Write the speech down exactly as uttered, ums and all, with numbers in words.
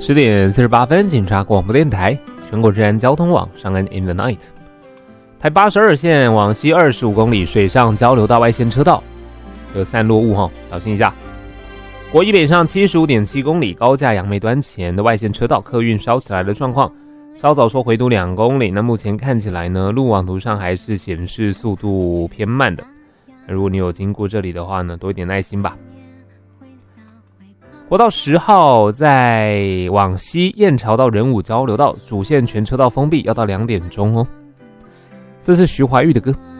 十点四十八分，警察广播电台，全国治安交通网，上岸 in the night。台八十二线往西二十五公里水上交流道外线车道有散落物哈，小心一下。国一北上七十五点七公里高架杨梅端前的外线车道客运烧起来的状况，稍早说回堵两公里，那目前看起来呢，路网图上还是显示速度偏慢的。如果你有经过这里的话呢，多一点耐心吧。国道十号在往西燕巢到仁武交流道主线全车道封闭，要到两点钟哦。这是徐怀钰的歌。